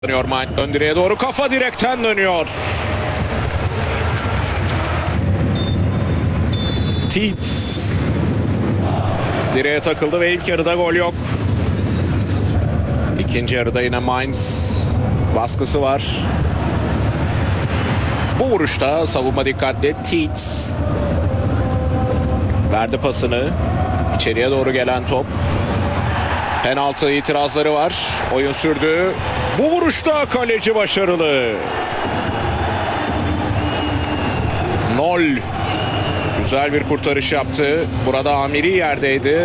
Dönüyor Mainz ön direğe doğru, kafa direkten dönüyor. Tietz direğe takıldı ve ilk yarıda gol yok. İkinci yarıda yine Mainz baskısı var. Bu vuruşta savunma dikkatli. Tietz verdi pasını. İçeriye doğru gelen top. Penaltı itirazları var. Oyun sürdü. Bu vuruşta kaleci başarılı. Nol. Güzel bir kurtarış yaptı. Burada Amiri yerdeydi.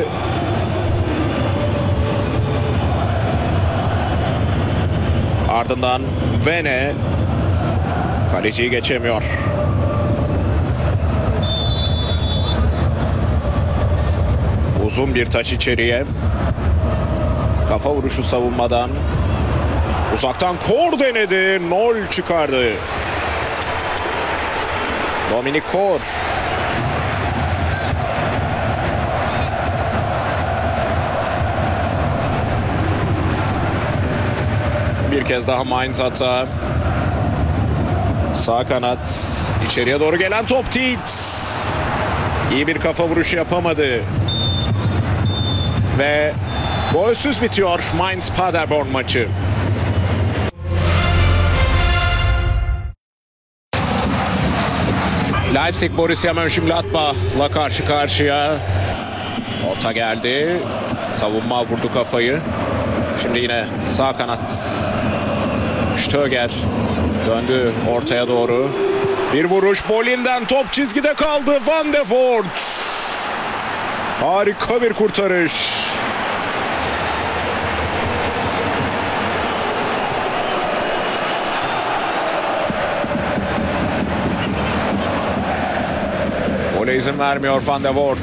Ardından Vene kaleciyi geçemiyor. Uzun bir taç içeriye. Kafa vuruşu savunmadan. Uzaktan kor denedi. Nol çıkardı. Dominik Kor. Bir kez daha Mainz hata. Sağ kanat. İçeriye doğru gelen top Tietz. İyi bir kafa vuruşu yapamadı. Ve golsüz bitiyor Mainz-Paderborn maçı. Leipzig Borussia Mönchengladbach'la karşı karşıya. Orta geldi. Savunma vurdu kafayı. Şimdi yine sağ kanat. Stöger döndü ortaya doğru. Bir vuruş Bolin'den, top çizgide kaldı. Van de Voort. Harika bir kurtarış. Gole izin vermiyor Van de Voort.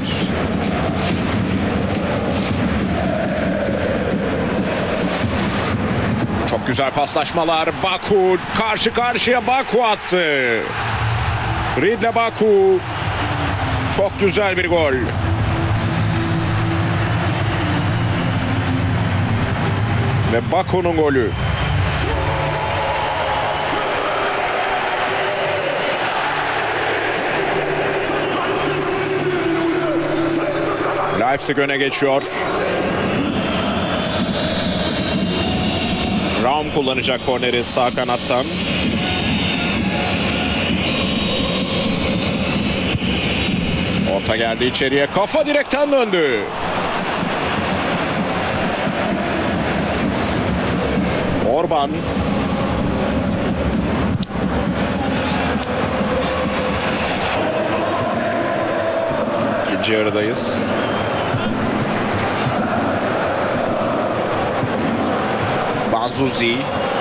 Çok güzel paslaşmalar. Baku karşı karşıya, Baku attı. Riedle Baku. Çok güzel bir gol. Ve Baku'nun golü. Leipzig öne geçiyor. Raum kullanacak korneri sağ kanattan. Orta geldi içeriye. Kafa direkten döndü. Orban. İkinci yarıdayız. Banzuzi.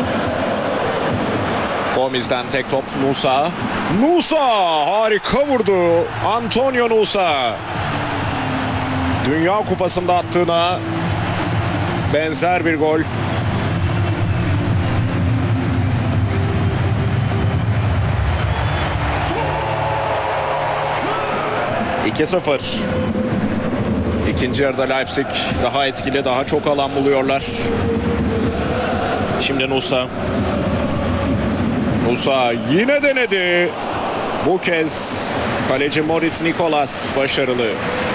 Gomez'den tek top Nusa. Nusa harika vurdu. Antonio Nusa. Dünya Kupası'nda attığına benzer bir gol. (2-0). İkinci yarıda Leipzig daha etkili, daha çok alan buluyorlar. Şimdi Nusa. Nusa yine denedi. Bu kez kaleci Moritz Nikolas başarılı.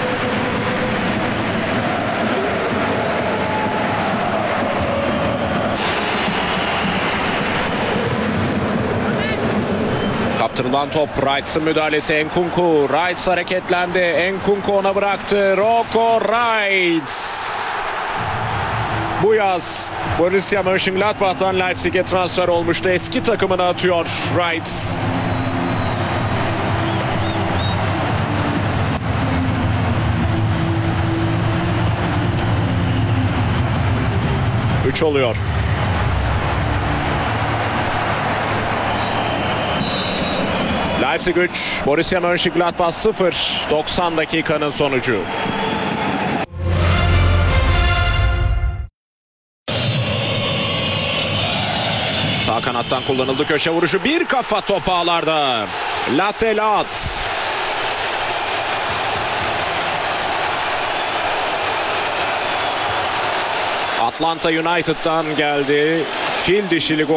Kaptırılan top, Wrights'ın müdahalesi, Enkunku. Wrights hareketlendi. Enkunku ona bıraktı. Rocco Wrights. Bu yaz Borussia Mönchengladbach'tan Leipzig'e transfer olmuştu. Eski takımına atıyor Wrights. Üç oluyor. Leipzig 3, Borussia Mönchengladbach 0. 90 dakikanın sonucu. Sağ kanattan kullanıldı, köşe vuruşu, bir kafa top ağlarda. Latelat. Atlanta United'dan geldi. Fil dişili gol.